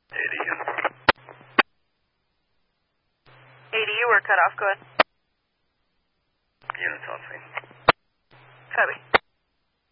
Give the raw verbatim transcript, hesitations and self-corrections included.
eighty U. eighty U, we're cut off. Go ahead. Units on scene. Copy.